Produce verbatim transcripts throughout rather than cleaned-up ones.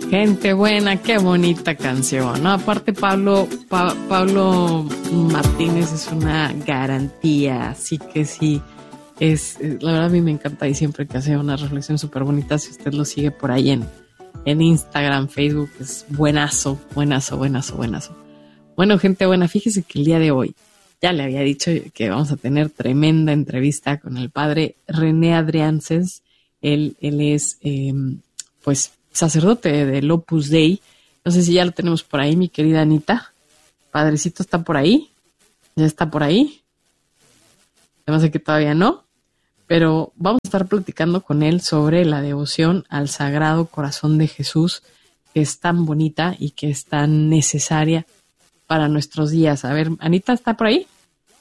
Gente buena, qué bonita canción, ¿no? Aparte Pablo, pa- Pablo Martínez es una garantía, así que sí, es, es- la verdad a mí me encanta y siempre que hace una reflexión súper bonita, si usted lo sigue por ahí en, en Instagram, Facebook, es buenazo, buenazo, buenazo, buenazo. Bueno, gente buena, fíjese que el día de hoy ya le había dicho que vamos a tener tremenda entrevista con el padre René Adriances. Él, él es, eh, pues, sacerdote del Opus Dei. No sé si ya lo tenemos por ahí, mi querida Anita. Padrecito está por ahí. Ya está por ahí. Además de que todavía no. Pero vamos a estar platicando con él sobre la devoción al Sagrado Corazón de Jesús, que es tan bonita y que es tan necesaria para nuestros días. A ver, Anita, ¿está por ahí?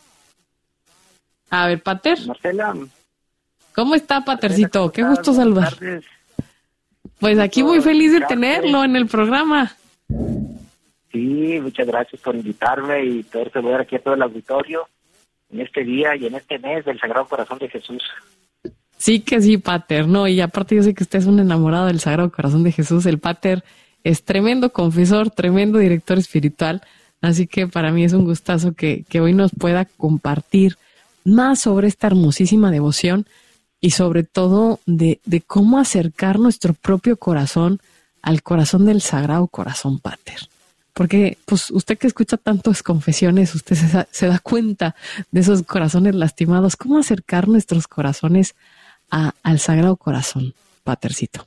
A ver, Pater. Marcela. ¿Cómo está, Patercito? Marcela, Qué gusto Buenas saludar. tardes. Pues aquí muy feliz de tenerlo en el programa. Sí, muchas gracias por invitarme y poder saludar aquí a todo el auditorio en este día y en este mes del Sagrado Corazón de Jesús. Sí que sí, Pater, no, y aparte yo sé que usted es un enamorado del Sagrado Corazón de Jesús. El Pater es tremendo confesor, tremendo director espiritual, así que para mí es un gustazo que, que hoy nos pueda compartir más sobre esta hermosísima devoción y sobre todo de, de cómo acercar nuestro propio corazón al corazón del Sagrado Corazón, Pater. Porque pues usted que escucha tantas confesiones, usted se da, se da cuenta de esos corazones lastimados. ¿Cómo acercar nuestros corazones a, al Sagrado Corazón, Patercito?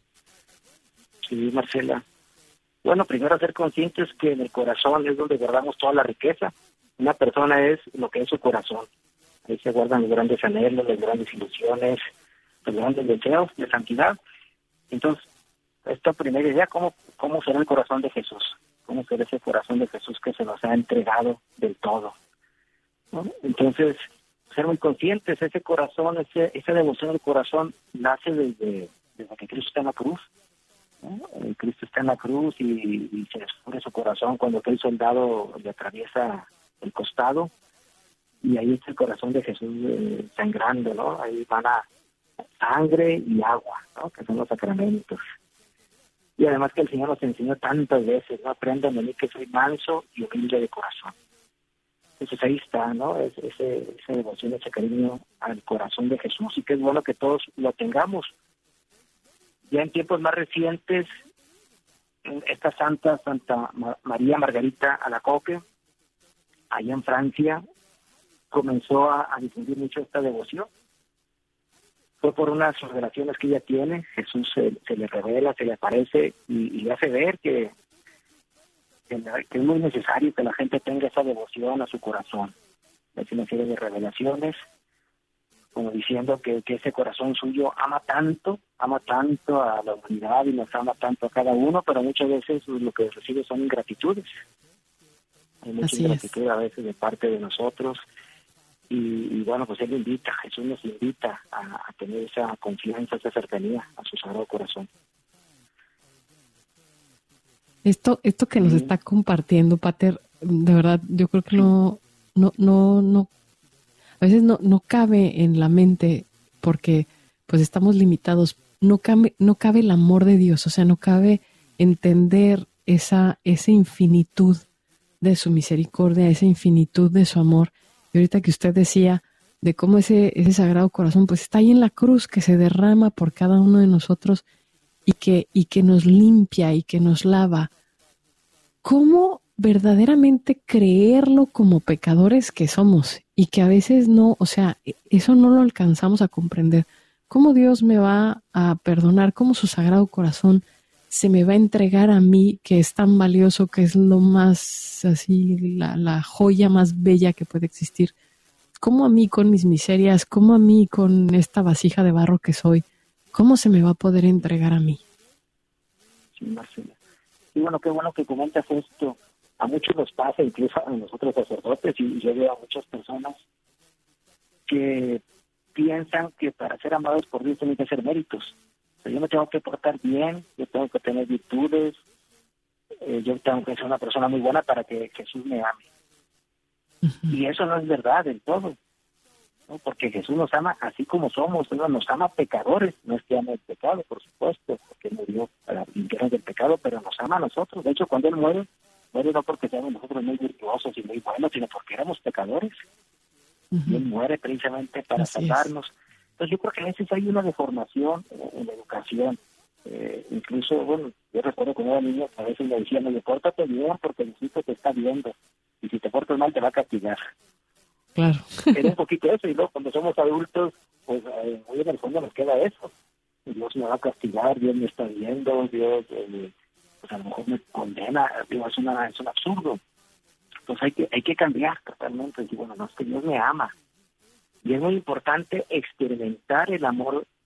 Sí, Marcela. Bueno, primero ser conscientes que en el corazón es donde guardamos toda la riqueza. Una persona es lo que es su corazón. Ahí se guardan los grandes anhelos, las grandes ilusiones, los grandes deseos de santidad. Entonces, esta primera idea, ¿cómo, cómo será el corazón de Jesús? ¿Cómo será ese corazón de Jesús que se nos ha entregado del todo? ¿No? Entonces, ser muy conscientes, ese corazón, ese, esa devoción al corazón nace desde, desde que Cristo está en la cruz. ¿No? El Cristo está en la cruz y, y se descubre su corazón cuando aquel soldado le atraviesa el costado y ahí está el corazón de Jesús eh, sangrando, ¿no? Ahí van a sangre y agua, ¿no? Que son los sacramentos. Y además que el Señor nos enseñó tantas veces, ¿no? Aprendan de mí que soy manso y humilde de corazón. Entonces ahí está, ¿no? Es, ese, esa devoción, ese cariño al corazón de Jesús y que es bueno que todos lo tengamos. Ya en tiempos más recientes, esta santa, Santa María Margarita Alacoque, allá en Francia, comenzó a, a difundir mucho esta devoción. Fue por unas revelaciones que ella tiene, Jesús se, se le revela, se le aparece y, y le hace ver que, que, que es muy necesario que la gente tenga esa devoción a su corazón. Es una serie de revelaciones, como diciendo que, que ese corazón suyo ama tanto, ama tanto a la humanidad y nos ama tanto a cada uno, pero muchas veces lo que recibe son ingratitudes. Hay mucha Así ingratitud es. a veces de parte de nosotros. Y, y bueno, pues Él invita, Jesús nos invita a, a tener esa confianza, esa cercanía a su Sagrado Corazón. Esto, esto que nos Sí. está compartiendo, Pater, de verdad, yo creo que no, no, no, no, a veces no, no cabe en la mente porque pues estamos limitados. No cabe, no cabe el amor de Dios, o sea, no cabe entender esa, esa infinitud de su misericordia, esa infinitud de su amor. Y ahorita que usted decía de cómo ese, ese Sagrado Corazón pues está ahí en la cruz, que se derrama por cada uno de nosotros y que, y que nos limpia y que nos lava. ¿Cómo verdaderamente creerlo como pecadores que somos? Y que a veces no, o sea, eso no lo alcanzamos a comprender. ¿Cómo Dios me va a perdonar? ¿Cómo su Sagrado Corazón se me va a entregar a mí, que es tan valioso, que es lo más, así, la, la joya más bella que puede existir? ¿Cómo a mí con mis miserias, cómo a mí con esta vasija de barro que soy, cómo se me va a poder entregar a mí? Sí, Marcela. Y bueno, qué bueno que comentas esto. A muchos nos pasa, incluso a nosotros sacerdotes, y yo veo a muchas personas que piensan que para ser amados por Dios tienen que hacer méritos. O sea, yo me tengo que portar bien, yo tengo que tener virtudes, eh, yo tengo que ser una persona muy buena para que Jesús me ame. Uh-huh. Y eso no es verdad del todo, ¿no? Porque Jesús nos ama así como somos, ¿no? Nos ama pecadores, no es que ame el pecado, por supuesto, porque murió para limpiarnos del pecado. pecado, pero nos ama a nosotros. De hecho, cuando Él muere, muere no porque seamos nosotros muy virtuosos y muy buenos, sino porque éramos pecadores. Uh-huh. Y Él muere precisamente para Así salvarnos. Es. Entonces yo creo que a veces hay una deformación en la educación. Eh, incluso, bueno, yo recuerdo cuando era niño, a veces me decían, oye, pórtate bien porque el hijo te está viendo. Y si te portas mal, te va a castigar. Claro. Era un poquito eso, y luego cuando somos adultos, pues eh, muy en el fondo nos queda eso. Dios me va a castigar, Dios me está viendo, Dios eh, pues a lo mejor me condena, digo, es, una, es un absurdo. Entonces hay que hay que cambiar totalmente, y bueno, no, es que Dios me ama. Y es muy importante experimentar el amor